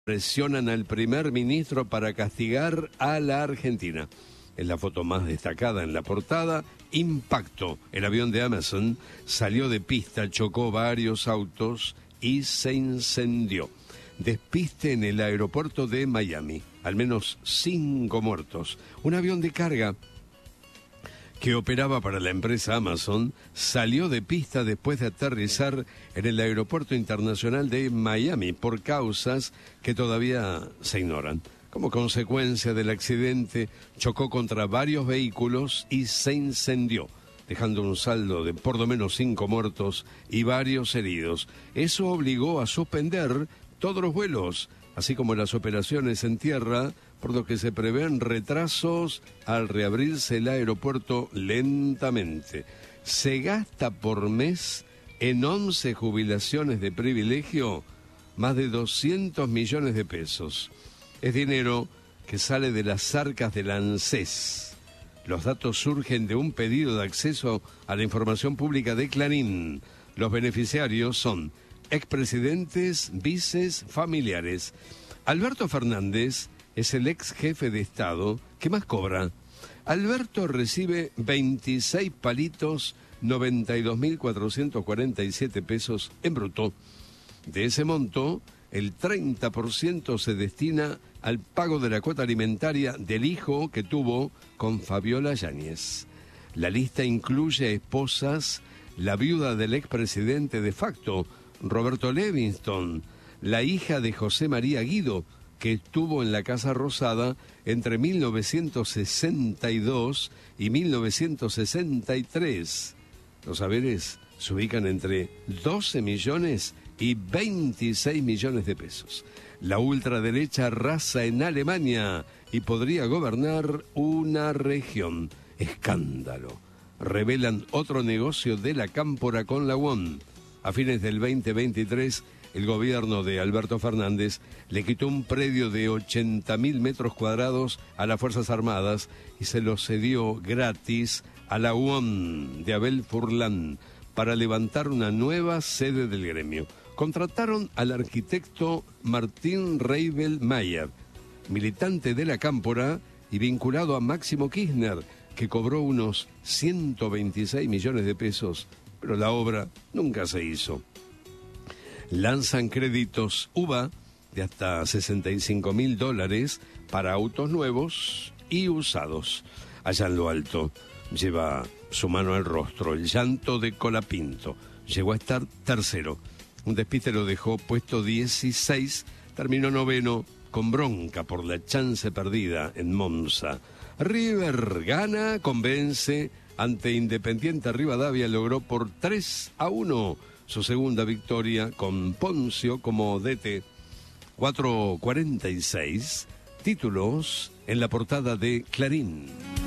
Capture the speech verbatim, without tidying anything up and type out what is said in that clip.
Presionan al primer ministro para castigar a la Argentina. Es la foto más destacada en la portada. Impacto. El avión de Amazon salió de pista, chocó varios autos y se incendió. Despiste en el aeropuerto de Miami. Al menos cinco muertos. Un avión de carga que operaba para la empresa Amazon salió de pista después de aterrizar en el aeropuerto internacional de Miami por causas que todavía se ignoran. Como consecuencia del accidente, chocó contra varios vehículos y se incendió, dejando un saldo de por lo menos cinco muertos y varios heridos. Eso obligó a suspender todos los vuelos, así como las operaciones en tierra, por lo que se prevén retrasos al reabrirse el aeropuerto lentamente. Se gasta por mes en once jubilaciones de privilegio más de doscientos millones de pesos. Es dinero que sale de las arcas del ANSES. Los datos surgen de un pedido de acceso a la información pública de Clarín. Los beneficiarios son expresidentes, vices, familiares. Alberto Fernández es el ex jefe de Estado que más cobra. Alberto recibe veintiséis palitos, noventa y dos mil cuatrocientos cuarenta y siete pesos en bruto. De ese monto, el treinta por ciento se destina al pago de la cuota alimentaria del hijo que tuvo con Fabiola Yáñez. La lista incluye esposas, la viuda del expresidente de facto, Roberto Levingston, la hija de José María Guido, que estuvo en la Casa Rosada entre mil novecientos sesenta y dos y mil novecientos sesenta y tres. Los haberes se ubican entre doce millones y veintiséis millones de pesos. La ultraderecha arrasa en Alemania y podría gobernar una región. Escándalo. Revelan otro negocio de la Cámpora con la U O N. A fines del veinte veintitrés, el gobierno de Alberto Fernández le quitó un predio de ochenta mil metros cuadrados a las Fuerzas Armadas y se lo cedió gratis a la U O N de Abel Furlan para levantar una nueva sede del gremio. Contrataron al arquitecto Martín Reibel Mayer, militante de la Cámpora y vinculado a Máximo Kirchner, que cobró unos ciento veintiséis millones de pesos, pero la obra nunca se hizo. Lanzan créditos U V A de hasta sesenta y cinco mil dólares para autos nuevos y usados. Allá en lo alto lleva su mano al rostro. El llanto de Colapinto llegó a estar tercero. Un despiste lo dejó puesto dieciséis, terminó noveno con bronca por la chance perdida en Monza. River gana, convence, ante Independiente Rivadavia logró por tres a uno su segunda victoria con Poncio como D T. cuatro cuarenta y seis títulos en la portada de Clarín.